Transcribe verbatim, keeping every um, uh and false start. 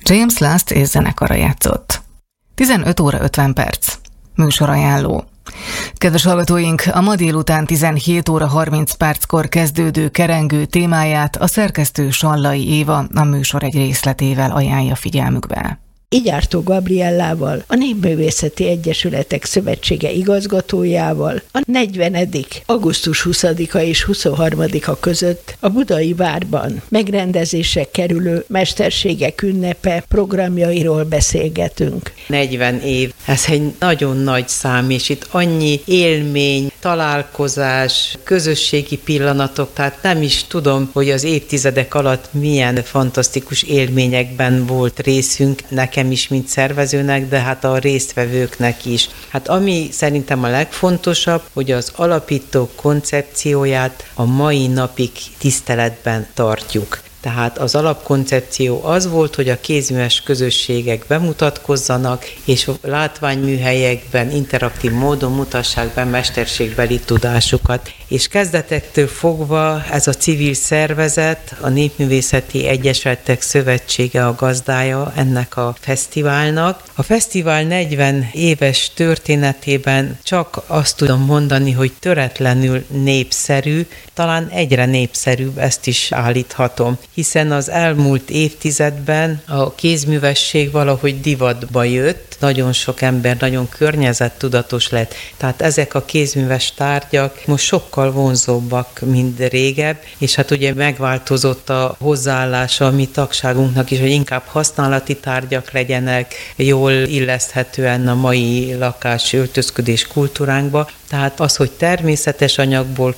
James Last és zenekara játszott. tizenöt óra ötven perc. Műsorajánló. Kedves hallgatóink, a ma délután tizenhét óra harminc perckor kezdődő kerengő témáját a szerkesztő Sallai Éva a műsor egy részletével ajánlja figyelmükbe. Igyártó Gabriellával, a Népművészeti Egyesületek Szövetsége igazgatójával a negyvenedik augusztus huszadika és huszonharmadika között a Budai Várban megrendezésre kerülő Mesterségek ünnepe programjairól beszélgetünk. negyven év, ez egy nagyon nagy szám, és itt annyi élmény, találkozás, közösségi pillanatok, tehát nem is tudom, hogy az évtizedek alatt milyen fantasztikus élményekben volt részünk, nekem is, mint szervezőnek, de hát a résztvevőknek is. Hát ami szerintem a legfontosabb, hogy az alapító koncepcióját a mai napig tiszteletben tartjuk. Tehát az alapkoncepció az volt, hogy a kézműves közösségek bemutatkozzanak, és a látványműhelyekben interaktív módon mutassák be mesterségbeli tudásukat. És kezdetektől fogva ez a civil szervezet, a Népművészeti Egyesületek Szövetsége a gazdája ennek a fesztiválnak. A fesztivál negyven éves történetében csak azt tudom mondani, hogy töretlenül népszerű, talán egyre népszerűbb, ezt is állíthatom, hiszen az elmúlt évtizedben a kézművesség valahogy divatba jött, nagyon sok ember nagyon környezettudatos lett, tehát ezek a kézműves tárgyak most sokkal vonzóbbak, mint régebb, és hát ugye megváltozott a hozzáállása a mi tagságunknak is, hogy inkább használati tárgyak legyenek, jól illeszthetően a mai lakás öltözködés kultúránkba, tehát az, hogy természetes anyagból